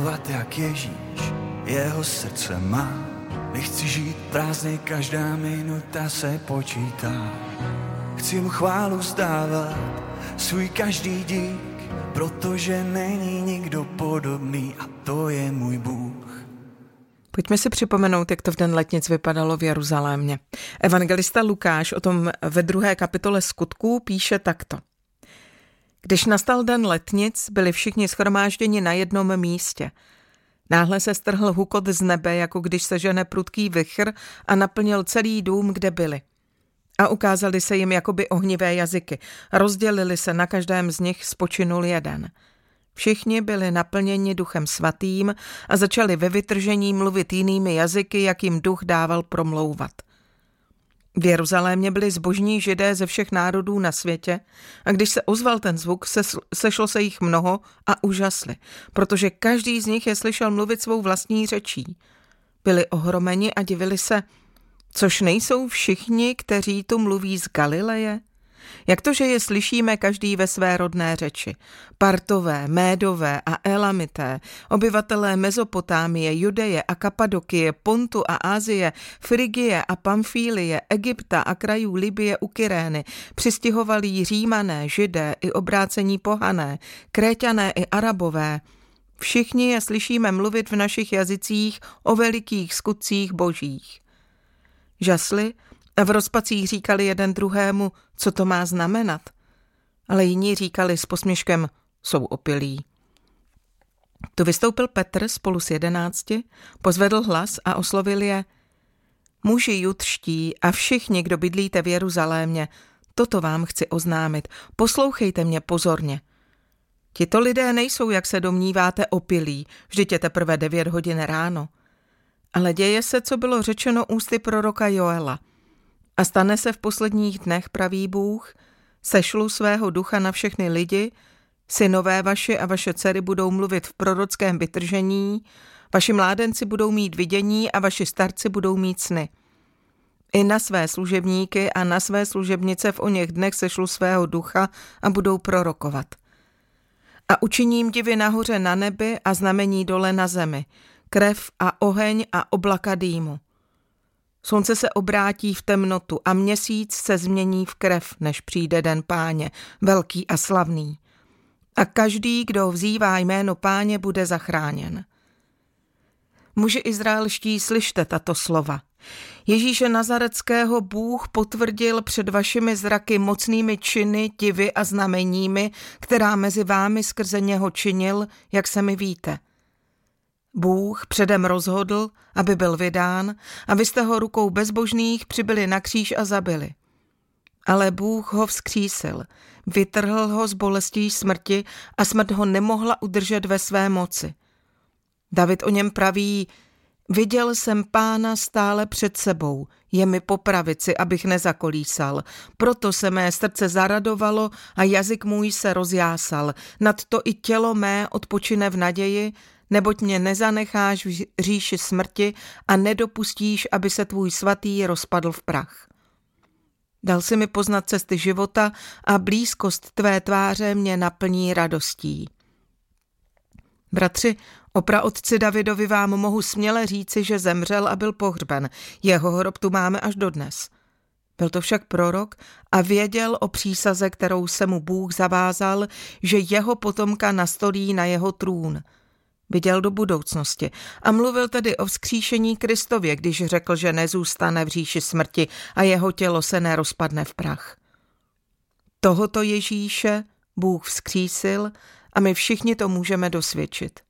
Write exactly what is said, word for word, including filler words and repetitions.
milovat jak Ježíš, jeho srdce má. Nechci žít prázdně, každá minuta se počítá. Chci mu chválu vzdávat, svůj každý dík, protože není nikdo podobný a to je můj Bůh. Pojďme si připomenout, jak to v den letnic vypadalo v Jeruzalémě. Evangelista Lukáš o tom ve druhé kapitole Skutků píše takto. Když nastal den letnic, byli všichni shromážděni na jednom místě. Náhle se strhl hukot z nebe, jako když se žene prudký vichr a naplnil celý dům, kde byli. A ukázali se jim jakoby ohnivé jazyky. Rozdělili se, na každém z nich spočinul jeden. Všichni byli naplněni Duchem Svatým a začali ve vytržení mluvit jinými jazyky, jak jim duch dával promlouvat. V Jeruzalémě byli zbožní Židé ze všech národů na světě a když se ozval ten zvuk, se, sešlo se jich mnoho a úžasli, protože každý z nich je slyšel mluvit svou vlastní řečí. Byli ohromeni a divili se, což nejsou všichni, kteří tu mluví z Galileje? Jak to, že je slyšíme každý ve své rodné řeči? Partové, Médové a Elamité, obyvatelé Mezopotámie, Judeje a Kapadokie, Pontu a Asie, Frigie a Pamfílie, Egypta a krajů Libye u Kyrény, přistěhovalí Římané, Židé i obrácení pohané, Kréťané i Arabové. Všichni je slyšíme mluvit v našich jazycích o velikých skutcích božích. Žasli a v rozpacích říkali jeden druhému, co to má znamenat. Ale jiní říkali s posměškem, jsou opilí. Tu vystoupil Petr spolu s jedenácti, pozvedl hlas a oslovil je. Muži judští a všichni, kdo bydlíte v Jeruzalémě, toto vám chci oznámit. Poslouchejte mě pozorně. Tito lidé nejsou, jak se domníváte, opilí, vždyť je teprve devět hodin ráno. Ale děje se, co bylo řečeno ústy proroka Joela. A stane se v posledních dnech, praví Bůh, sešlu svého ducha na všechny lidi, synové vaši a vaše dcery budou mluvit v prorockém vytržení, vaši mládenci budou mít vidění a vaši starci budou mít sny. I na své služebníky a na své služebnice v oněch dnech sešlu svého ducha a budou prorokovat. A učiním divy nahoře na nebi a znamení dole na zemi, krev a oheň a oblaka dýmu. Slunce se obrátí v temnotu a měsíc se změní v krev, než přijde den Páně, velký a slavný. A každý, kdo vzývá jméno Páně, bude zachráněn. Muži izraelští, slyšte tato slova. Ježíše Nazareckého Bůh potvrdil před vašimi zraky mocnými činy, divy a znameními, která mezi vámi skrze něho činil, jak se mi víte. Bůh předem rozhodl, aby byl vydán, a vy jste ho rukou bezbožných přibyli na kříž a zabili. Ale Bůh ho vzkřísil, vytrhl ho z bolestí smrti a smrt ho nemohla udržet ve své moci. David o něm praví, viděl jsem Pána stále před sebou, je mi po pravici, abych nezakolísal. Proto se mé srdce zaradovalo a jazyk můj se rozjásal. Nadto i tělo mé odpočine v naději, neboť mě nezanecháš v říši smrti a nedopustíš, aby se tvůj svatý rozpadl v prach. Dal si mi poznat cesty života a blízkost tvé tváře mě naplní radostí. Bratři, o praotci Davidovi vám mohu směle říci, že zemřel a byl pohřben. Jeho hrob tu máme až dodnes. Byl to však prorok a věděl o přísaze, kterou se mu Bůh zavázal, že jeho potomka nastolí na jeho trůn. Viděl do budoucnosti a mluvil tedy o vzkříšení Kristově, když řekl, že nezůstane v říši smrti a jeho tělo se nerozpadne v prach. Tohoto Ježíše Bůh vzkřísil a my všichni to můžeme dosvědčit.